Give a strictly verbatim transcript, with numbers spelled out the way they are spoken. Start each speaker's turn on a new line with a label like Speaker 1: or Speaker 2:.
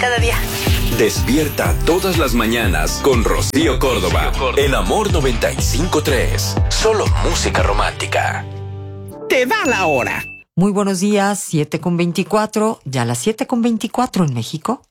Speaker 1: cada día.
Speaker 2: Despierta todas las mañanas con Rocío Córdoba en Amor noventa y cinco punto tres. Solo música romántica.
Speaker 3: Te da la hora.
Speaker 4: Muy buenos días, siete con veinticuatro, ya las siete con veinticuatro en México.